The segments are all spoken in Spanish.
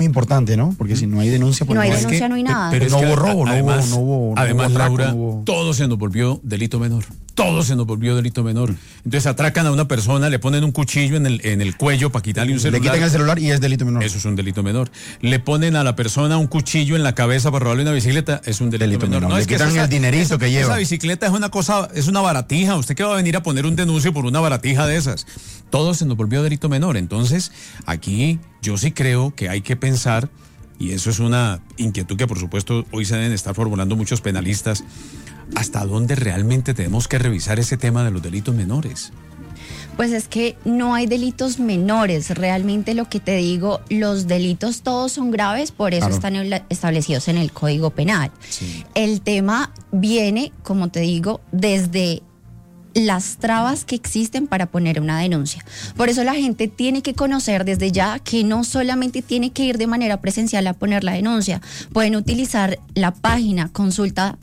Importante, ¿no? Porque si no hay denuncia, pues no hay denuncia, no hay nada. Pero no hubo robo, además, no hubo Laura, no hubo... todo se nos volvió delito menor. Todo se nos volvió delito menor. Entonces atracan a una persona, le ponen un cuchillo en el cuello para quitarle un celular. Le quitan el celular y es delito menor. Eso es un delito menor. Le ponen a la persona un cuchillo en la cabeza para robarle una bicicleta, es un delito menor. No, le quitan el dinerito que lleva. Esa bicicleta es una cosa, es una baratija. ¿Usted qué va a venir a poner un denuncio por una baratija de esas? Todo se nos volvió delito menor. Entonces, aquí yo sí creo que hay que pensar, y eso es una inquietud que por supuesto hoy se deben estar formulando muchos penalistas, ¿hasta dónde realmente tenemos que revisar ese tema de los delitos menores? Pues es que no hay delitos menores. Realmente lo que te digo, los delitos todos son graves, por eso están establecidos en el Código Penal. Sí. El tema viene, como te digo, desde las trabas que existen para poner una denuncia. Por eso la gente tiene que conocer desde ya que no solamente tiene que ir de manera presencial a poner la denuncia. Pueden utilizar la página consulta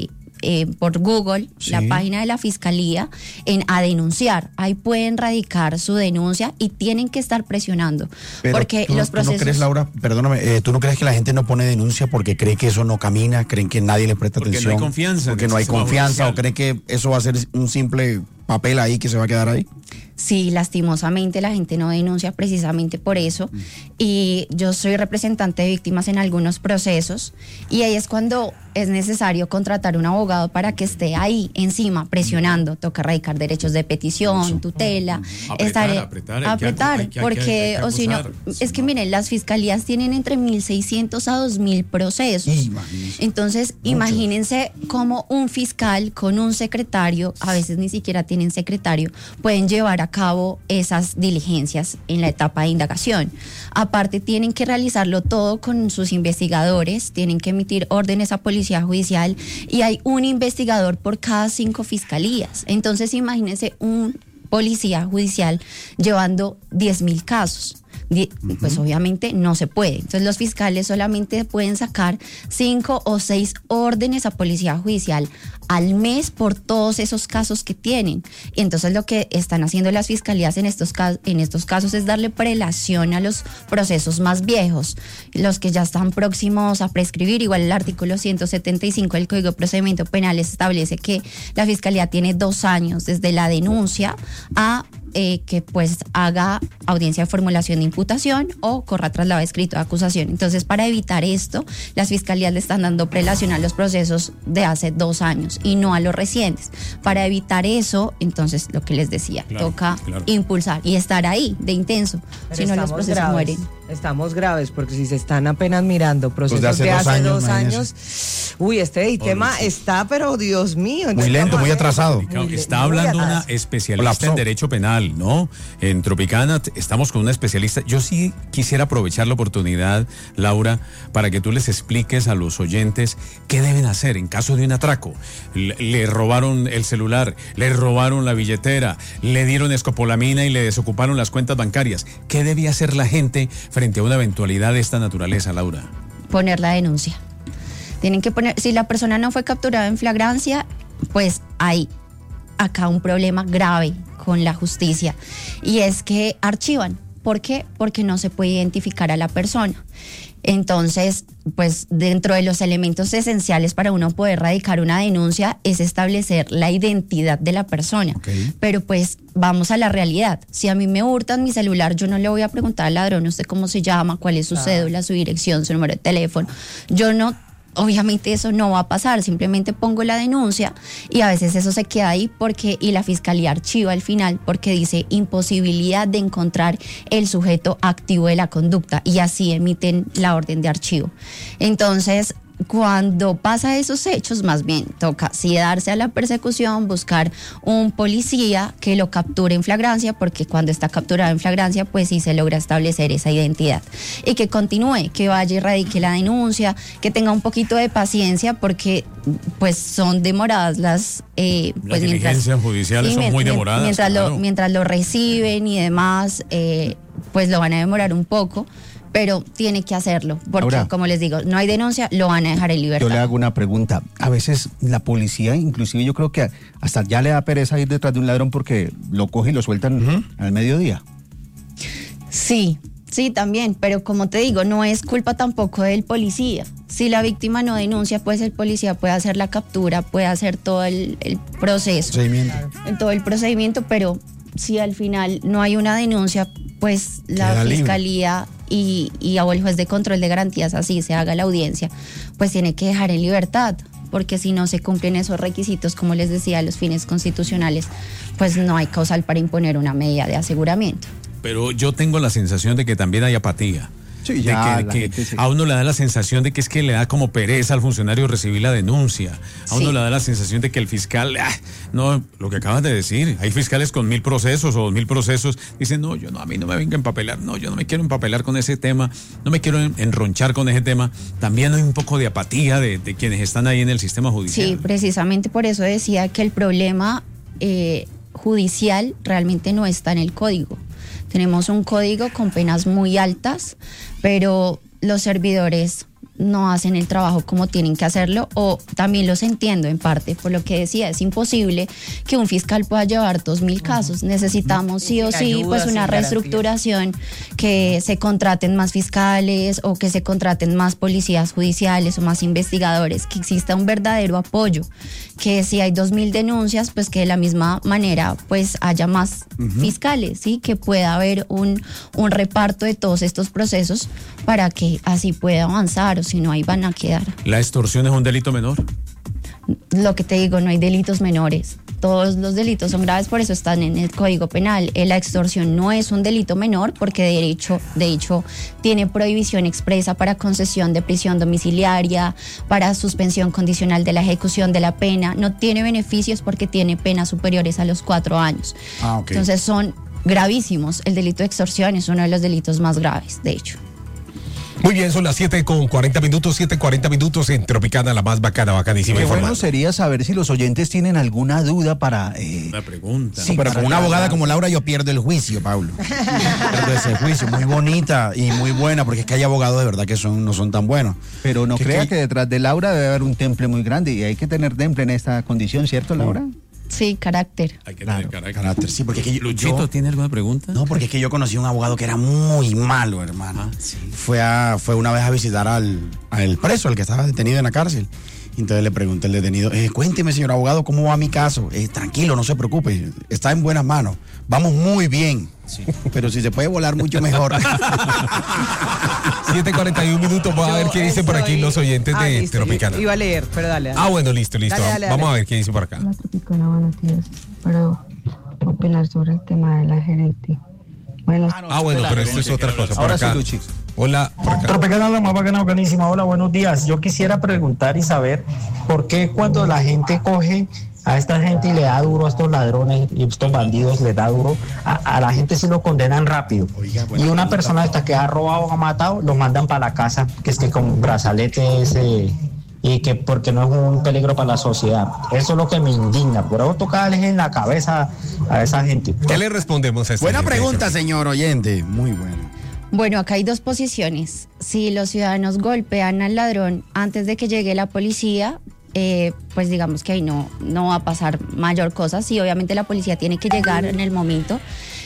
por Google, sí, la página de la Fiscalía a denunciar. Ahí pueden radicar su denuncia y tienen que estar presionando. Pero porque los procesos... ¿tú no crees, Laura, perdóname, tú no crees que la gente no pone denuncia porque cree que eso no camina, creen que nadie le presta atención? Porque no hay confianza. Porque no hay confianza, o creen que eso va a ser un simple papel ahí que se va a quedar ahí. Sí, lastimosamente la gente no denuncia precisamente por eso. Y yo soy representante de víctimas en algunos procesos y ahí es cuando es necesario contratar un abogado para que esté ahí encima presionando. Toca radicar derechos de petición, tutela, apretar, porque o si no, es que miren, las fiscalías tienen entre 1.600 a 2.000 procesos. Entonces, imagínense cómo un fiscal con un secretario, a veces ni siquiera tienen secretario, pueden llevar a cabo esas diligencias en la etapa de indagación. Aparte, tienen que realizarlo todo con sus investigadores, tienen que emitir órdenes a policía judicial y hay un investigador por cada 5 fiscalías. Entonces, imagínense un policía judicial llevando 10.000 casos. Pues obviamente no se puede. Entonces los fiscales solamente pueden sacar 5 o 6 órdenes a policía judicial al mes por todos esos casos que tienen. Y entonces lo que están haciendo las fiscalías en estos casos es darle prelación a los procesos más viejos, los que ya están próximos a prescribir. Igual el artículo 175 del Código de Procedimiento Penal establece que la fiscalía tiene 2 años desde la denuncia a que pues haga audiencia de formulación de imputación o corra traslado escrito de acusación. Entonces, para evitar esto, las fiscalías le están dando prelación a los procesos de hace 2 años y no a los recientes. Para evitar eso, entonces, lo que les decía, toca impulsar y estar ahí de intenso, si no los procesos mueren. Estamos graves porque si se están apenas mirando procesos de hace 2 años, uy, este tema está, pero Dios mío. Muy lento, muy atrasado. Está hablando una especialista en Derecho Penal, ¿no? En Tropicana estamos con una especialista. Yo sí quisiera aprovechar la oportunidad, Laura, para que tú les expliques a los oyentes qué deben hacer en caso de un atraco. Le robaron el celular, le robaron la billetera, le dieron escopolamina y le desocuparon las cuentas bancarias. ¿Qué debía hacer la gente frente a una eventualidad de esta naturaleza, Laura? Poner la denuncia. Tienen que poner, si la persona no fue capturada en flagrancia, pues hay acá un problema grave con la justicia y es que archivan. ¿Por qué? Porque no se puede identificar a la persona. Entonces, pues dentro de los elementos esenciales para uno poder radicar una denuncia es establecer la identidad de la persona. Pero pues vamos a la realidad. Si a mí me hurtan mi celular, yo no le voy a preguntar al ladrón usted cómo se llama, cuál es su cédula, su dirección, su número de teléfono. Obviamente eso no va a pasar, simplemente pongo la denuncia y a veces eso se queda ahí y la fiscalía archiva al final porque dice imposibilidad de encontrar el sujeto activo de la conducta y así emiten la orden de archivo. Entonces, cuando pasa esos hechos, más bien toca sí darse a la persecución, buscar un policía que lo capture en flagrancia, porque cuando está capturado en flagrancia, pues sí se logra establecer esa identidad. Y que continúe, que vaya y radique la denuncia, que tenga un poquito de paciencia, porque pues son demoradas las diligencias judiciales, son muy demoradas. Mientras lo reciben y demás, pues lo van a demorar un poco. Pero tiene que hacerlo, porque ahora, como les digo, no hay denuncia, lo van a dejar en libertad. Yo le hago una pregunta. A veces la policía, inclusive yo creo que hasta ya le da pereza ir detrás de un ladrón porque lo coge y lo sueltan al mediodía. Sí, Sí, también, pero como te digo, no es culpa tampoco del policía. Si la víctima no denuncia, pues el policía puede hacer la captura, puede hacer todo el proceso, todo el procedimiento, pero si al final no hay una denuncia, pues la fiscalía y o el juez de control de garantías, así se haga la audiencia, pues tiene que dejar en libertad, porque si no se cumplen esos requisitos, como les decía, los fines constitucionales, pues no hay causal para imponer una medida de aseguramiento. Pero yo tengo la sensación de que también hay apatía. Sí, ya, de que a uno le da la sensación de que es que le da como pereza al funcionario recibir la denuncia. A uno le da la sensación de que el fiscal, no, lo que acabas de decir, hay fiscales con 1000 procesos o 2000 procesos, dicen, no, a mí no me venga a empapelar, no, yo no me quiero empapelar con ese tema, no me quiero enronchar con ese tema. También hay un poco de apatía de quienes están ahí en el sistema judicial. Sí, precisamente por eso decía que el problema judicial realmente no está en el código. Tenemos un código con penas muy altas, pero los servidores no hacen el trabajo como tienen que hacerlo, o también los entiendo en parte, por lo que decía, es imposible que un fiscal pueda llevar 2000 casos. Necesitamos sí o sí pues una reestructuración, que se contraten más fiscales o que se contraten más policías judiciales o más investigadores, que exista un verdadero apoyo, que si hay 2000 denuncias, pues que de la misma manera pues haya más fiscales, ¿sí? Que pueda haber un reparto de todos estos procesos para que así pueda avanzar, o si no, ahí van a quedar. ¿La extorsión es un delito menor? Lo que te digo, no hay delitos menores. Todos los delitos son graves, por eso están en el Código Penal. La extorsión no es un delito menor porque de hecho tiene prohibición expresa para concesión de prisión domiciliaria, para suspensión condicional de la ejecución de la pena. No tiene beneficios porque tiene penas superiores a los 4 años. Okay. Entonces son gravísimos. El delito de extorsión es uno de los delitos más graves, de hecho. Muy bien, son las 7:40 minutos en Tropicana, la más bacanísima. Qué bueno sería saber si los oyentes tienen alguna duda para... Una pregunta. Sí, pero con una abogada como Laura yo pierdo el juicio, Pablo. Pierdo ese juicio, muy bonita y muy buena, porque es que hay abogados de verdad que no son tan buenos. Pero no crea que detrás de Laura debe haber un temple muy grande, y hay que tener temple en esta condición, ¿cierto, Laura? Sí, carácter. Hay que tener carácter. Sí, porque es que ¿Luchito tiene alguna pregunta? No, porque es que yo conocí a un abogado que era muy malo, hermano. Sí. Fue una vez a visitar al preso, al que estaba detenido en la cárcel. Entonces le pregunté al detenido, cuénteme, señor abogado, ¿cómo va mi caso? Tranquilo, no se preocupe, está en buenas manos, vamos muy bien. Sí. Pero si se puede volar mucho mejor. 7:41 minutos, vamos a ver qué dicen por aquí los oyentes de Tropicana. Iba a leer, pero dale. Bueno, listo. Dale. Vamos a ver qué dice por acá. Hola, Tropicana, buenos días. Pero opinar sobre el tema de la gerente. Bueno, pero esto es otra cosa. Por acá. Sí, hola, por acá. Tropicana, la más bacana, buenísima. Hola, buenos días. Yo quisiera preguntar y saber por qué cuando la gente coge a esta gente y le da duro a estos ladrones y estos bandidos, le da duro, a la gente sí lo condenan rápido. Y una persona esta que ha robado o ha matado, los mandan para la casa, que es que con brazaletes y que porque no es un peligro para la sociedad. Eso es lo que me indigna. Por eso tocarles en la cabeza a esa gente. ¿Qué le respondemos a esta Buena pregunta, señor oyente. Muy bueno. Bueno, acá hay dos posiciones. Si los ciudadanos golpean al ladrón antes de que llegue la policía, pues digamos que ahí no va a pasar mayor cosa. Sí, obviamente la policía tiene que llegar en el momento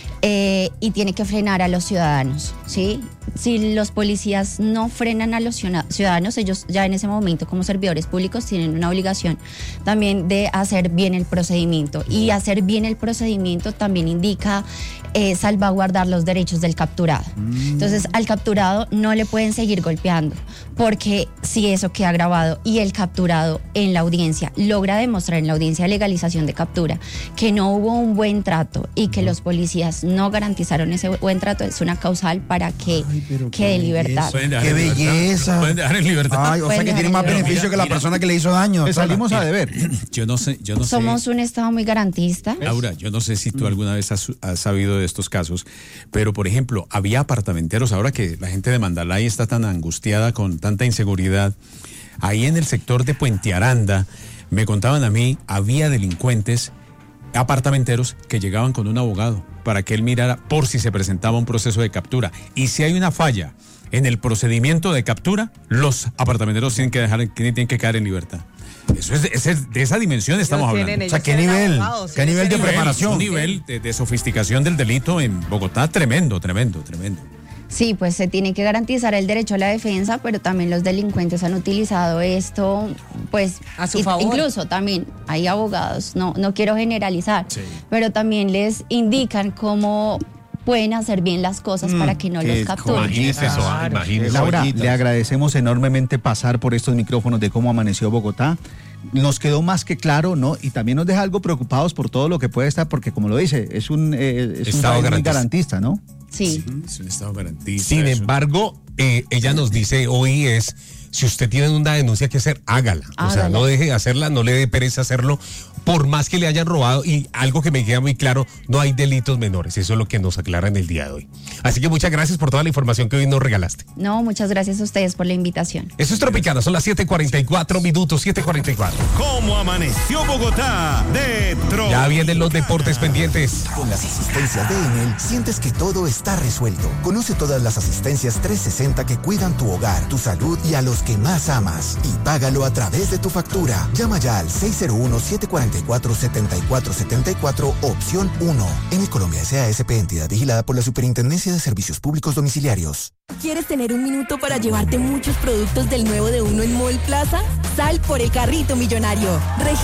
y tiene que frenar a los ciudadanos, ¿sí? Si los policías no frenan a los ciudadanos, ellos ya en ese momento como servidores públicos tienen una obligación también de hacer bien el procedimiento, y hacer bien el procedimiento también indica salvaguardar los derechos del capturado. Entonces al capturado no le pueden seguir golpeando, porque si eso queda grabado y el capturado en la audiencia logra demostrar en la audiencia de legalización de captura que no hubo un buen trato y que los policías no garantizaron ese buen trato, es una causal para que quede en libertad. ¡Qué belleza! Pueden dejar en libertad. O sea que tiene más beneficio que la persona que le hizo daño. Salimos a deber. Yo no sé. Somos un estado muy garantista. Laura, yo no sé si tú alguna vez has sabido de estos casos, pero por ejemplo, había apartamenteros, ahora que la gente de Mandalay está tan angustiada con tanta inseguridad, ahí en el sector de Puente Aranda, me contaban a mí, había delincuentes, apartamenteros que llegaban con un abogado para que él mirara por si se presentaba un proceso de captura, y si hay una falla en el procedimiento de captura, los apartamenteros tienen que quedar en libertad. Eso es de esa dimensión estamos hablando. O sea, ¿qué nivel de preparación? Un nivel de sofisticación del delito en Bogotá tremendo. Sí, pues se tiene que garantizar el derecho a la defensa, pero también los delincuentes han utilizado esto, pues, a su favor. Incluso también hay abogados, no quiero generalizar, pero también les indican cómo pueden hacer bien las cosas para que no los capturen. Imagínese eso, imagínese. Laura, le agradecemos enormemente pasar por estos micrófonos de cómo amaneció Bogotá. Nos quedó más que claro, ¿no? Y también nos deja algo preocupados por todo lo que puede estar, porque como lo dice, es un estado muy garantista, ¿no? Sí. Es un estado garantista. Sin embargo, ella nos dice hoy si usted tiene una denuncia que hacer, hágala. O sea, no deje de hacerla, no le dé pereza hacerlo, por más que le hayan robado. Y algo que me queda muy claro, no hay delitos menores. Eso es lo que nos aclaran el día de hoy. Así que muchas gracias por toda la información que hoy nos regalaste. No, muchas gracias a ustedes por la invitación. Eso es Tropicana, son las 7:44 minutos, 7:44. ¿Cómo amaneció Bogotá? De Tropicana. Ya vienen los deportes pendientes. Con las asistencias de Enel, sientes que todo está resuelto. Conoce todas las asistencias 360 que cuidan tu hogar, tu salud y a los que más amas. Y págalo a través de tu factura. Llama ya al 601-744-7474, opción 1. Enel Colombia S.A.S.P. entidad vigilada por la Superintendencia de Servicios Públicos Domiciliarios. ¿Quieres tener un minuto para llevarte muchos productos del nuevo de Uno en Mall Plaza? Sal por el carrito millonario.